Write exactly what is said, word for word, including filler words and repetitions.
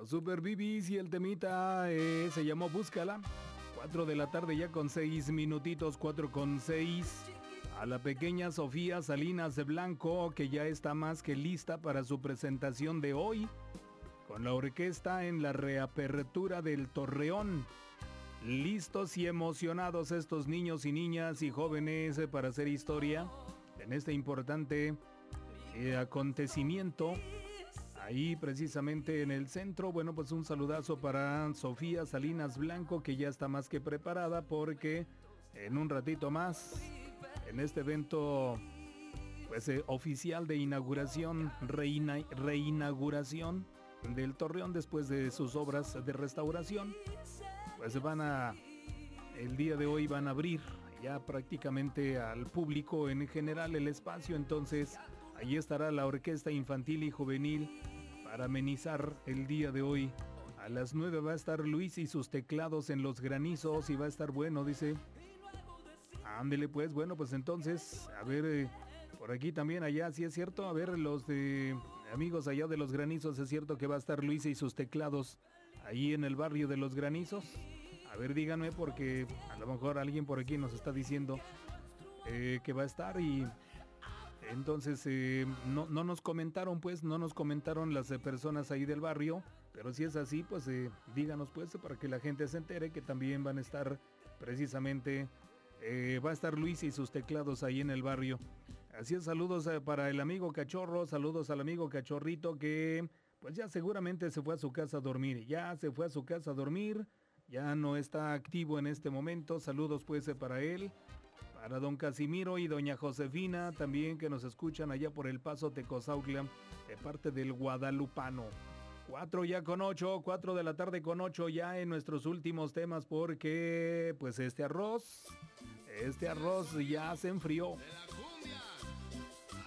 Los Super Bibis y el temita eh, se llamó Búscala. Cuatro de la tarde ya con seis minutitos, cuatro con seis. A la pequeña Sofía Salinas de Blanco, que ya está más que lista para su presentación de hoy, con la orquesta en la reapertura del Torreón. Listos y emocionados estos niños y niñas y jóvenes para hacer historia en este importante eh, acontecimiento. Ahí precisamente en el centro, bueno, pues un saludazo para Sofía Salinas Blanco, que ya está más que preparada porque en un ratito más, en este evento pues eh, oficial de inauguración, reina, reinauguración del Torreón después de sus obras de restauración, pues van a, el día de hoy van a abrir ya prácticamente al público en general el espacio. Entonces ahí estará la orquesta infantil y juvenil para amenizar el día de hoy. A las nueve va a estar Luis y sus teclados en Los Granizos y va a estar bueno, dice. Ándele pues, bueno, pues entonces, a ver, eh, por aquí también allá, sí es cierto, a ver, los de amigos allá de Los Granizos, es cierto que va a estar Luis y sus teclados ahí en el barrio de Los Granizos. A ver, díganme, porque a lo mejor alguien por aquí nos está diciendo eh, que va a estar y entonces eh, no, no nos comentaron, pues, no nos comentaron las eh, personas ahí del barrio, pero si es así, pues eh, díganos pues para que la gente se entere que también van a estar precisamente, eh, va a estar Luis y sus teclados ahí en el barrio. Así es, saludos eh, para el amigo Cachorro, saludos al amigo Cachorrito que pues ya seguramente se fue a su casa a dormir, ya se fue a su casa a dormir. Ya no está activo en este momento. Saludos pues para él, para don Casimiro y doña Josefina también, que nos escuchan allá por El Paso, Tecozautla, de parte del guadalupano. Cuatro ya con ocho, cuatro de la tarde con ocho ya en nuestros últimos temas, porque pues este arroz, este arroz ya se enfrió.